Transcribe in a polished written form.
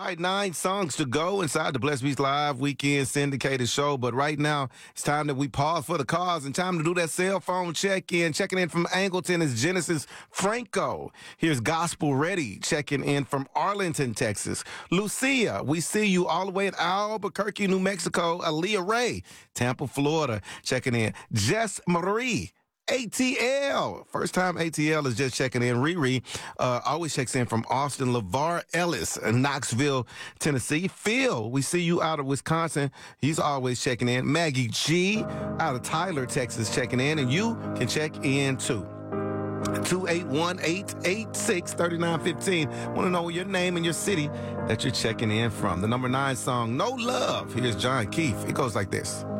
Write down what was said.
right, 9 songs to go inside the Blessed Beats Live Weekend Syndicated Show. But right now, it's time that we pause for the cause and time to do that cell phone check-in. Checking in from Angleton is Genesis Franco. Here's Gospel Ready checking in from Arlington, Texas. Lucia, we see you all the way in Albuquerque, New Mexico. Aaliyah Ray, Tampa, Florida, checking in. Jess Marie. ATL. First time ATL is just checking in. Riri always checks in from Austin. LeVar Ellis in Knoxville, Tennessee. Phil, we see you out of Wisconsin. He's always checking in. Maggie G out of Tyler, Texas, checking in. And you can check in too. 281-886-3915. Want to know your name and your city that you're checking in from. The number 9 song, No Love. Here's John Keefe. It goes like this.